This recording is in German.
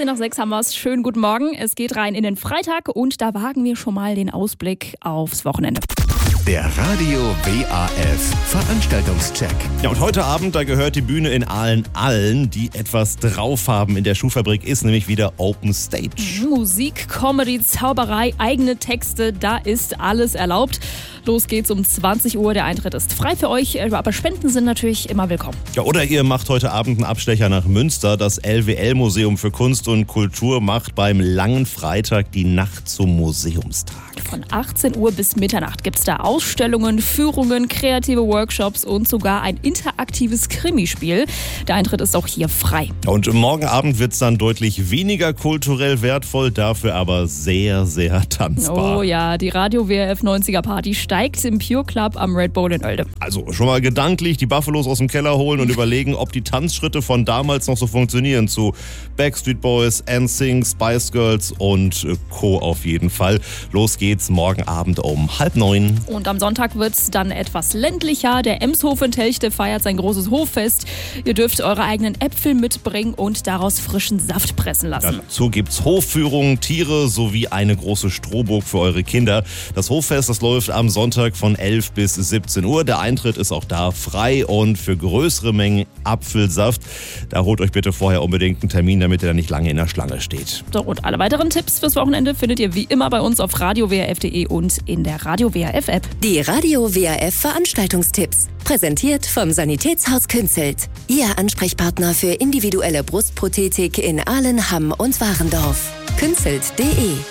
18 nach 6 haben wir es. Schönen guten Morgen. Es geht rein in den Freitag und da wagen wir schon mal den Ausblick aufs Wochenende. Der Radio WAF Veranstaltungscheck. Ja, und heute Abend, da gehört die Bühne in Aalen allen, die etwas drauf haben. In der Schuhfabrik ist nämlich wieder Open Stage. Musik, Comedy, Zauberei, eigene Texte, da ist alles erlaubt. Los geht's um 20 Uhr. Der Eintritt ist frei für euch, aber Spenden sind natürlich immer willkommen. Ja, oder ihr macht heute Abend einen Abstecher nach Münster. Das LWL-Museum für Kunst und Kultur macht beim langen Freitag die Nacht zum Museumstag. Von 18 Uhr bis Mitternacht gibt's da Ausstellungen, Führungen, kreative Workshops und sogar ein interaktives Krimispiel. Der Eintritt ist auch hier frei. Und morgen Abend wird's dann deutlich weniger kulturell wertvoll, dafür aber sehr, sehr tanzbar. Oh ja, die Radio WRF 90er Party steigt im Pure Club am Red Bull in Oelde. Also schon mal gedanklich die Buffalos aus dem Keller holen und überlegen, ob die Tanzschritte von damals noch so funktionieren zu Backstreet Boys, NSYNC, Spice Girls und Co. auf jeden Fall. Los geht's morgen Abend um 8:30. Und am Sonntag wird's dann etwas ländlicher. Der Emshof in Telchte feiert sein großes Hoffest. Ihr dürft eure eigenen Äpfel mitbringen und daraus frischen Saft pressen lassen. Dazu gibt's Hofführungen, Tiere sowie eine große Strohburg für eure Kinder. Das Hoffest, das läuft am Sonntag von 11 bis 17 Uhr. Der Eintritt ist auch da frei und für größere Mengen Apfelsaft. Da holt euch bitte vorher unbedingt einen Termin, damit ihr da nicht lange in der Schlange steht. So, und alle weiteren Tipps fürs Wochenende findet ihr wie immer bei uns auf radiowrf.de und in der Radio WRF App. Die Radio WRF Veranstaltungstipps. Präsentiert vom Sanitätshaus Künzelt. Ihr Ansprechpartner für individuelle Brustprothetik in Aalen, Hamm und Warendorf. Künzelt.de